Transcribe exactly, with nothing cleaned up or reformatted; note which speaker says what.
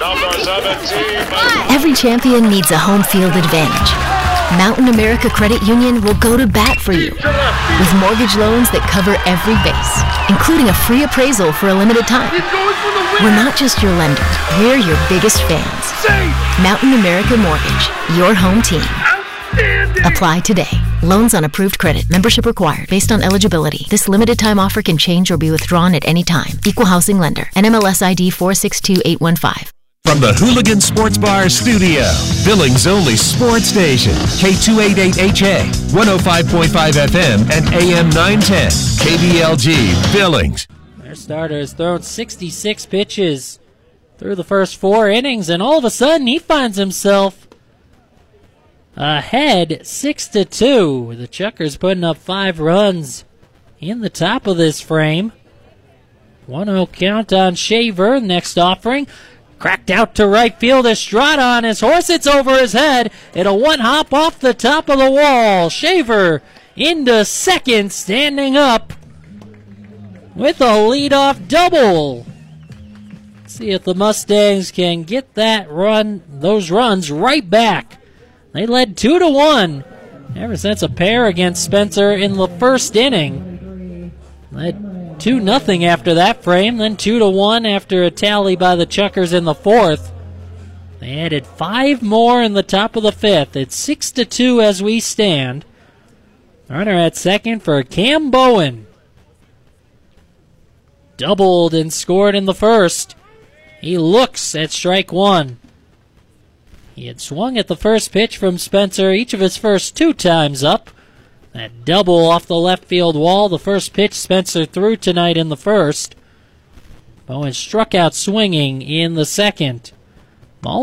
Speaker 1: Every champion needs a home field advantage. Mountain America Credit Union will go to bat for you with mortgage loans that cover every base, including a free appraisal for a limited time. We're not just your lender, we're your biggest fans. Mountain America Mortgage, your home team. Apply today. Loans on approved credit. Membership required based on eligibility. This limited time offer can change or be withdrawn at any time. Equal housing lender. N M L S I D four six two eight one five.
Speaker 2: From the Hooligan Sports Bar studio, Billings' only sports station, K two eighty-eight H A, one oh five point five F M and A M nine ten, K B L G, Billings.
Speaker 3: Their starter has thrown sixty-six pitches through the first four innings, and all of a sudden he finds himself ahead six to two. The Chuckers putting up five runs in the top of this frame. one oh count on Shaver. Next offering. Cracked out to right field. Estrada on his horse. It's over his head. It'll one hop off the top of the wall. Shaver into second, standing up with a leadoff double. See if the Mustangs can get that run, those runs right back. They led two to one ever since a pair against Spencer in the first inning. Led two nothing after that frame, then two to one after a tally by the Chuckers in the fourth. They added five more in the top of the fifth. It's six to two as we stand. Runner at second for Cam Bowen. Doubled and scored in the first. He looks at strike one. He had swung at the first pitch from Spencer each of his first two times up. That double off the left field wall, the first pitch Spencer threw tonight in the first. Bowen struck out swinging in the second.